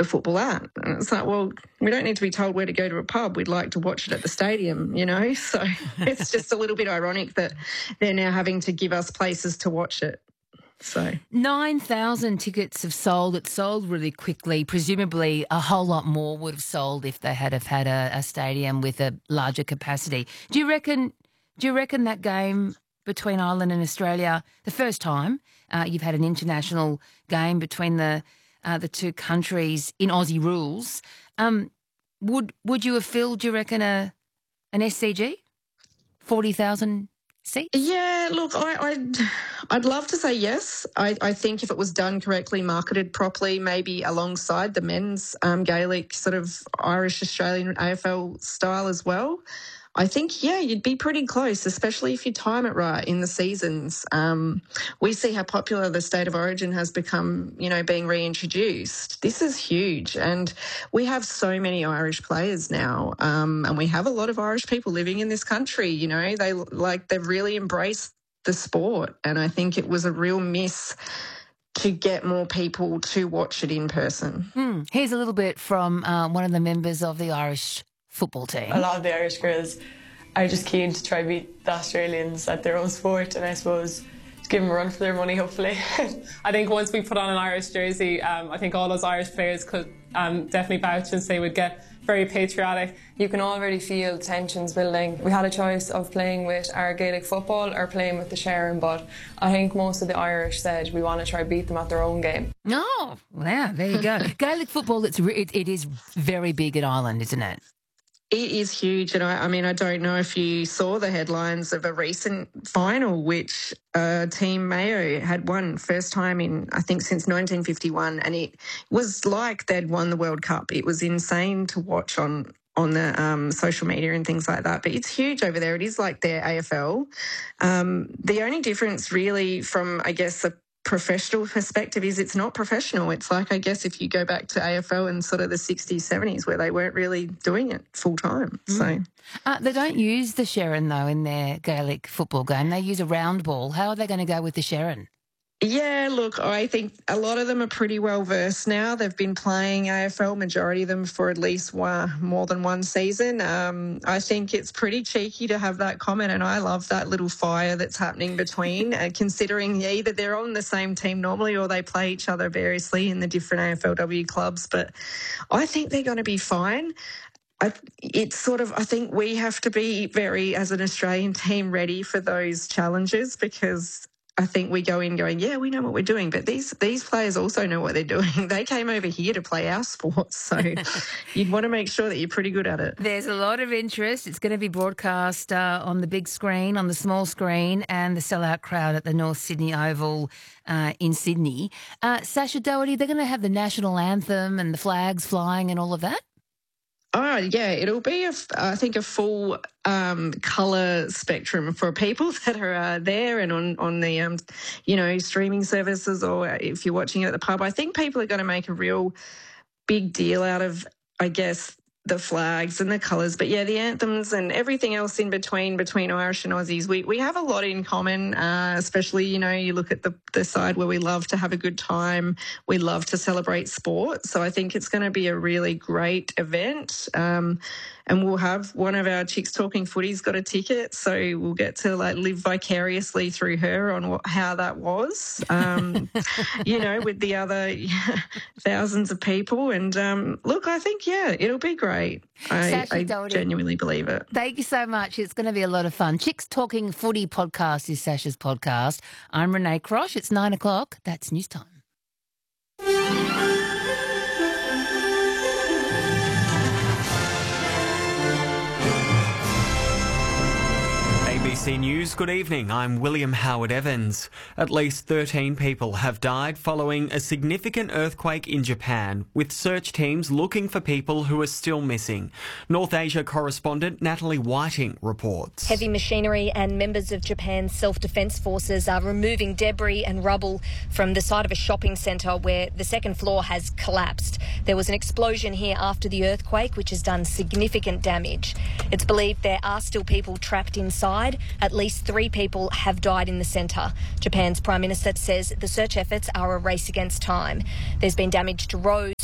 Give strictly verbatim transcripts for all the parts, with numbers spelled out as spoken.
the football at. And it's like, well, we don't need to be told where to go to a pub. We'd like to watch it at the stadium, you know. So it's just a little bit ironic that they're now having to give us places to watch it. So nine thousand tickets have sold. It sold really quickly. Presumably a whole lot more would have sold if they had have had a, a stadium with a larger capacity. Do you reckon do you reckon that game between Ireland and Australia, the first time uh, you've had an international game between the uh, the two countries in Aussie rules, um, would would you have filled, do you reckon, a an S C G? forty thousand seats? Yeah, look, I, I'd, I'd love to say yes. I, I think if it was done correctly, marketed properly, maybe alongside the men's um, Gaelic sort of Irish-Australian A F L style as well, I think, yeah, you'd be pretty close, especially if you time it right in the seasons. Um, we see how popular the State of Origin has become, you know, being reintroduced. This is huge. And we have so many Irish players now. Um, and we have a lot of Irish people living in this country, you know. They like they've really embraced the sport. And I think it was a real miss to get more people to watch it in person. Hmm. Here's a little bit from uh, one of the members of the Irish football team. A lot of the Irish girls are just keen to try beat the Australians at their own sport, and I suppose to give them a run for their money, hopefully. I think once we put on an Irish jersey, um, I think all those Irish players could um, definitely vouch and say we'd get very patriotic. You can already feel tensions building. We had a choice of playing with our Gaelic football or playing with the Sharon, but I think most of the Irish said we want to try beat them at their own game. Oh, yeah, there you go. Gaelic football, it's re- it, it is very big at Ireland, isn't it? It is huge, and I, I mean, I don't know if you saw the headlines of a recent final, which uh, Team Mayo had won first time in, I think, since nineteen fifty-one, and it was like they'd won the World Cup. It was insane to watch on on the um, social media and things like that, but it's huge over there. It is like their A F L. Um, the only difference really from, I guess, the professional perspective is it's not professional. It's like, I guess, if you go back to A F L in sort of the sixties, seventies where they weren't really doing it full time. Mm. So uh, they don't use the Sharon, though, in their Gaelic football game. They use a round ball. How are they going to go with the Sharon? Yeah, look, I think a lot of them are pretty well versed now. They've been playing A F L, majority of them, for at least one, more than one season. Um, I think it's pretty cheeky to have that comment, and I love that little fire that's happening between, uh, considering either they're on the same team normally or they play each other variously in the different A F L W clubs. But I think they're going to be fine. I, it's sort of, I think we have to be very, as an Australian team, ready for those challenges, because I think we go in going, yeah, we know what we're doing, but these these players also know what they're doing. They came over here to play our sport, so you'd want to make sure that you're pretty good at it. There's a lot of interest. It's going to be broadcast uh, on the big screen, on the small screen, and the sellout crowd at the North Sydney Oval uh, in Sydney. Uh, Sasha Doherty, they're going to have the national anthem and the flags flying and all of that? Oh, yeah, it'll be, a, I think, a full um, colour spectrum for people that are uh, there and on, on the, um, you know, streaming services, or if you're watching it at the pub. I think people are going to make a real big deal out of, I guess, the flags and the colours. But, yeah, the anthems and everything else in between, between Irish and Aussies, we, we have a lot in common, uh, especially, you know, you look at the, the side where we love to have a good time. We love to celebrate sport. So I think it's going to be a really great event. Um, and we'll have one of our Chicks Talking Footy's got a ticket, so we'll get to like live vicariously through her on what, how that was, um, you know, with the other yeah, thousands of people. And um, look, I think, yeah, it'll be great. I, I genuinely believe it. Thank you so much. It's going to be a lot of fun. Chicks Talking Footy podcast is Sasha's podcast. I'm Renee Crosh. It's nine o'clock. That's news time. A B C News, good evening. I'm William Howard Evans. At least thirteen people have died following a significant earthquake in Japan, with search teams looking for people who are still missing. North Asia correspondent Natalie Whiting reports. Heavy machinery and members of Japan's self-defence forces are removing debris and rubble from the side of a shopping centre where the second floor has collapsed. There was an explosion here after the earthquake, which has done significant damage. It's believed there are still people trapped inside. At least three people have died in the centre. Japan's Prime Minister says the search efforts are a race against time. There's been damage to roads,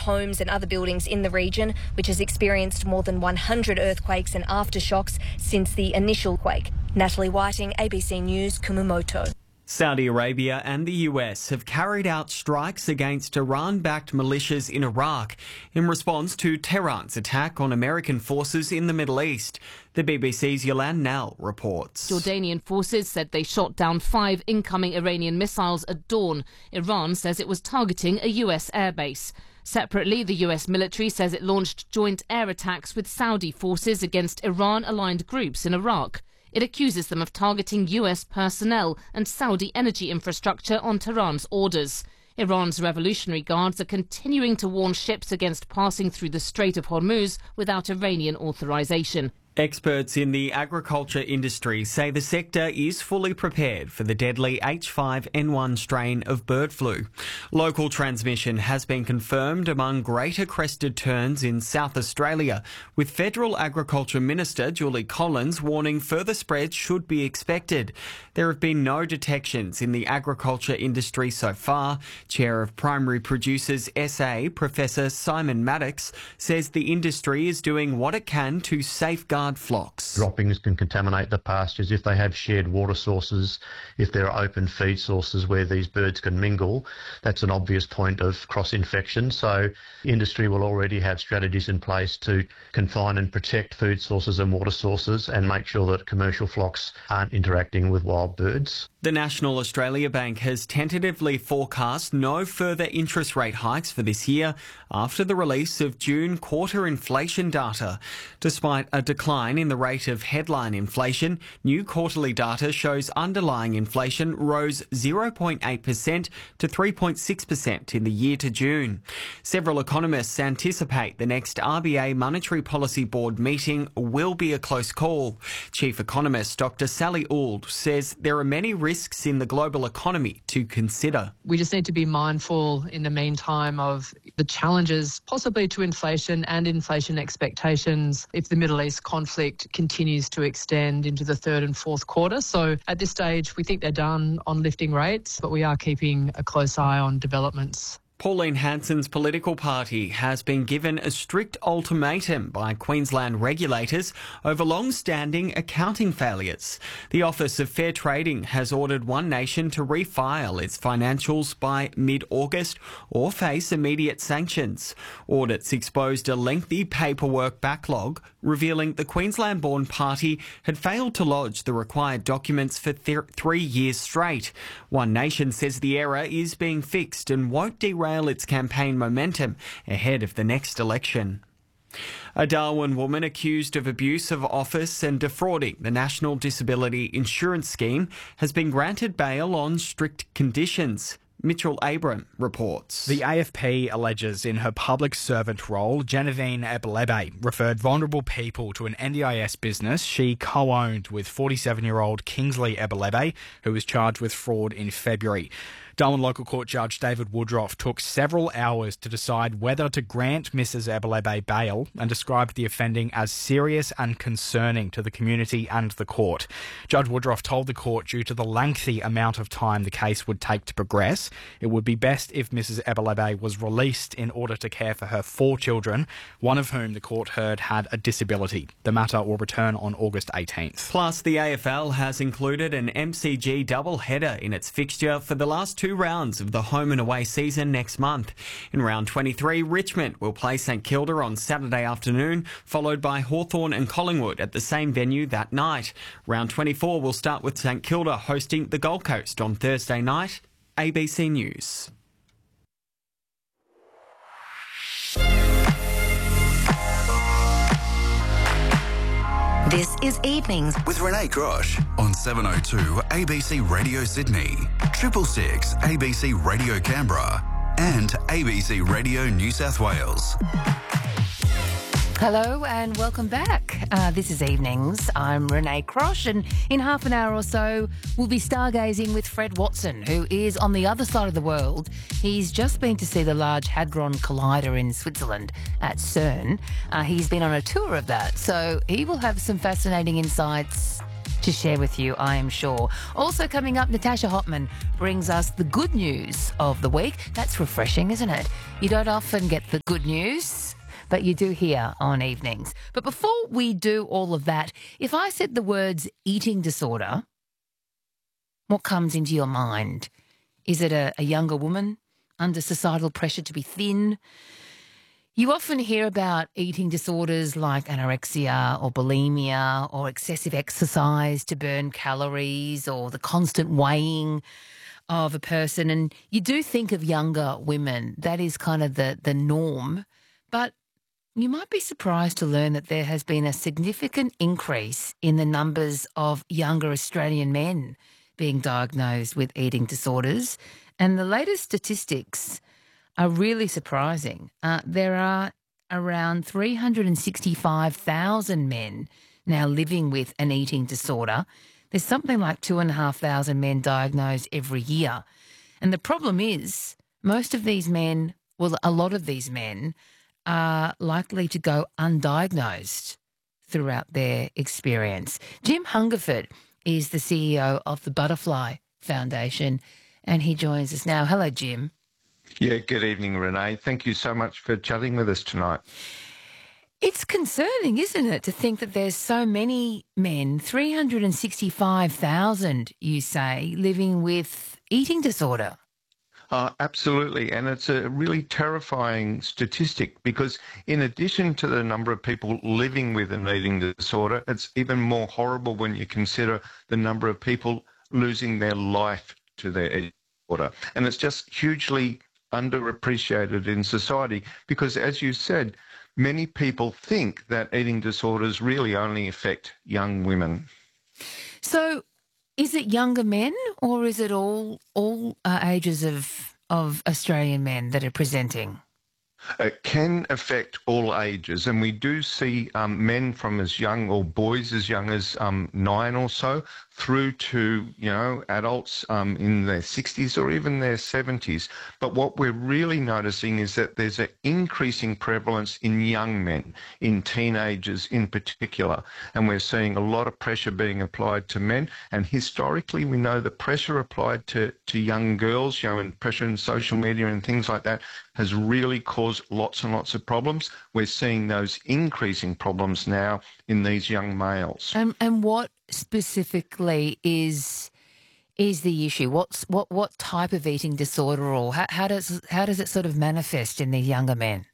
homes and other buildings in the region, which has experienced more than one hundred earthquakes and aftershocks since the initial quake. Natalie Whiting, A B C News, Kumamoto. Saudi Arabia and the U S have carried out strikes against Iran-backed militias in Iraq in response to Tehran's attack on American forces in the Middle East. The B B C's Yolande Nell reports. Jordanian forces said they shot down five incoming Iranian missiles at dawn. Iran says it was targeting a U S airbase. Separately, the U S military says it launched joint air attacks with Saudi forces against Iran-aligned groups in Iraq. It accuses them of targeting U S personnel and Saudi energy infrastructure on Tehran's orders. Iran's Revolutionary Guards are continuing to warn ships against passing through the Strait of Hormuz without Iranian authorization. Experts in the agriculture industry say the sector is fully prepared for the deadly H five N one strain of bird flu. Local transmission has been confirmed among greater crested terns in South Australia, with Federal Agriculture Minister Julie Collins warning further spread should be expected. There have been no detections in the agriculture industry so far. Chair of Primary Producers S A, Professor Simon Maddox, says the industry is doing what it can to safeguard flocks. Droppings can contaminate the pastures if they have shared water sources, if there are open feed sources where these birds can mingle. That's an obvious point of cross-infection. So industry will already have strategies in place to confine and protect food sources and water sources and make sure that commercial flocks aren't interacting with wild birds. The National Australia Bank has tentatively forecast no further interest rate hikes for this year after the release of June quarter inflation data. Despite a decline in the rate of headline inflation, new quarterly data shows underlying inflation rose zero point eight percent to three point six percent in the year to June. Several economists anticipate the next R B A Monetary Policy Board meeting will be a close call. Chief economist Doctor Sally Ould says there are many risks risks in the global economy to consider. We just need to be mindful in the meantime of the challenges possibly to inflation and inflation expectations if the Middle East conflict continues to extend into the third and fourth quarter. So at this stage, we think they're done on lifting rates, but we are keeping a close eye on developments. Pauline Hanson's political party has been given a strict ultimatum by Queensland regulators over long-standing accounting failures. The Office of Fair Trading has ordered One Nation to refile its financials by mid-August or face immediate sanctions. Audits exposed a lengthy paperwork backlog, revealing the Queensland-born party had failed to lodge the required documents for th- three years straight. One Nation says the error is being fixed and won't derail its campaign momentum ahead of the next election. A Darwin woman accused of abuse of office and defrauding the National Disability Insurance Scheme has been granted bail on strict conditions. Mitchell Abram reports. The A F P alleges in her public servant role, Genevieve Ebelebe referred vulnerable people to an N D I S business she co-owned with forty-seven-year-old Kingsley Ebelebe, who was charged with fraud in February. Darwin Local Court Judge David Woodruff took several hours to decide whether to grant Missus Ebelebe bail and described the offending as serious and concerning to the community and the court. Judge Woodruff told the court due to the lengthy amount of time the case would take to progress, it would be best if Missus Ebelebe was released in order to care for her four children, one of whom the court heard had a disability. The matter will return on August eighteenth. Plus, the A F L has included an M C G double-header in its fixture for the last two rounds of the home and away season next month. In round twenty-three, Richmond will play St Kilda on Saturday afternoon, followed by Hawthorn and Collingwood at the same venue that night. Round twenty-four will start with St Kilda hosting the Gold Coast on Thursday night. A B C News. This is Evenings with Renee Grosh on seven oh two A B C Radio Sydney, triple six A B C Radio Canberra and A B C Radio New South Wales. Hello and welcome back. Uh, this is Evenings. I'm Renee Grosh, and in half an hour or so we'll be stargazing with Fred Watson, who is on the other side of the world. He's just been to see the Large Hadron Collider in Switzerland at CERN. Uh, he's been on a tour of that, so he will have some fascinating insights to share with you, I am sure. Also coming up, Natasha Hotman brings us the good news of the week. That's refreshing, isn't it? You don't often get the good news, but you do here on evenings. But before we do all of that, if I said the words eating disorder, what comes into your mind? Is it a, a younger woman under societal pressure to be thin? You often hear about eating disorders like anorexia or bulimia or excessive exercise to burn calories or the constant weighing of a person. And you do think of younger women. That is kind of the, the norm. But you might be surprised to learn that there has been a significant increase in the numbers of younger Australian men being diagnosed with eating disorders. And the latest statistics are really surprising. Uh, there are around three hundred sixty-five thousand men now living with an eating disorder. There's something like two thousand five hundred men diagnosed every year. And the problem is most of these men, well, a lot of these men are likely to go undiagnosed throughout their experience. Jim Hungerford is the C E O of the Butterfly Foundation, and he joins us now. Hello, Jim. Yeah, good evening, Renee. Thank you so much for chatting with us tonight. It's concerning, isn't it, to think that there's so many men, three hundred sixty-five thousand, you say, living with eating disorder. Uh, absolutely, and it's a really terrifying statistic because in addition to the number of people living with an eating disorder, it's even more horrible when you consider the number of people losing their life to their eating disorder. And it's just hugely underappreciated in society because, as you said, many people think that eating disorders really only affect young women. So is it younger men or is it all all uh, ages of of Australian men that are presenting? It can affect all ages, and we do see um, men from as young, or boys as young as um, nine or so, through to, you know, adults um, in their sixties or even their seventies. But what we're really noticing is that there's an increasing prevalence in young men, in teenagers in particular, and we're seeing a lot of pressure being applied to men. And historically, we know the pressure applied to, to young girls, you know, and pressure in social media and things like that has really caused lots and lots of problems. We're seeing those increasing problems now in these young males. And and what specifically is is the issue? What's what what type of eating disorder, or how, how does how does it sort of manifest in these younger men?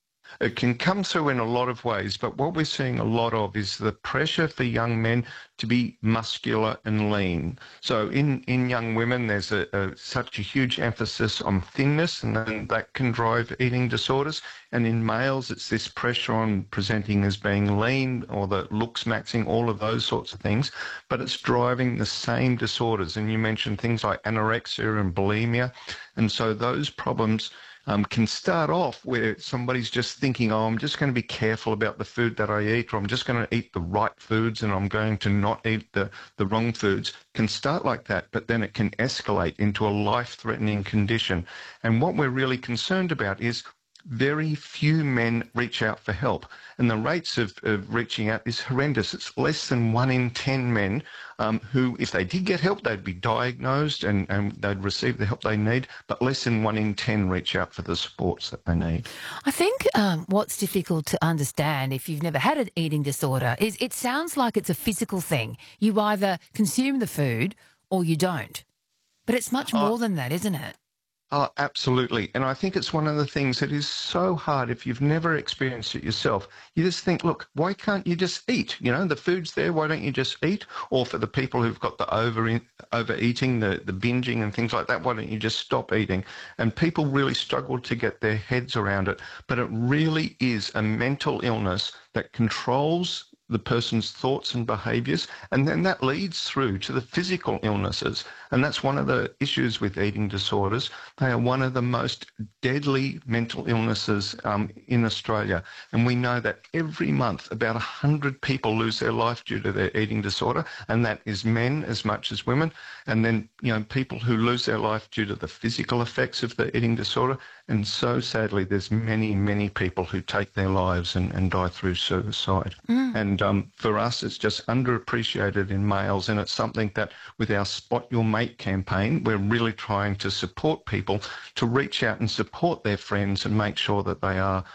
It can come through in a lot of ways, but what we're seeing a lot of is the pressure for young men to be muscular and lean. So in, in young women, there's a, a, such a huge emphasis on thinness, and then that can drive eating disorders. And in males, it's this pressure on presenting as being lean or the looks maxing, all of those sorts of things. But it's driving the same disorders. And you mentioned things like anorexia and bulimia. And so those problems Um, can start off where somebody's just thinking, oh, I'm just going to be careful about the food that I eat, or I'm just going to eat the right foods and I'm going to not eat the, the wrong foods. Can start like that, but then it can escalate into a life-threatening condition. And what we're really concerned about is very few men reach out for help. And the rates of, of reaching out is horrendous. It's less than one in ten men um, who, if they did get help, they'd be diagnosed and, and they'd receive the help they need, but less than one in ten reach out for the supports that they need. I think um, what's difficult to understand if you've never had an eating disorder is it sounds like it's a physical thing. You either consume the food or you don't. But it's much more oh. than that, isn't it? Oh, absolutely. And I think it's one of the things that is so hard if you've never experienced it yourself. You just think, look, why can't you just eat? You know, the food's there, why don't you just eat? Or for the people who've got the over overeating, the, the binging and things like that, why don't you just stop eating? And people really struggle to get their heads around it. But it really is a mental illness that controls the person's thoughts and behaviours, and then that leads through to the physical illnesses. And that's one of the issues with eating disorders. They are one of the most deadly mental illnesses um, in Australia. And we know that every month about one hundred people lose their life due to their eating disorder, and that is men as much as women. And then, you know, people who lose their life due to the physical effects of the eating disorder. And so sadly, there's many, many people who take their lives and, and die through suicide. Mm. And um, for us, it's just underappreciated in males, and it's something that with our Spot Your Mate campaign, we're really trying to support people to reach out and support their friends and make sure that they are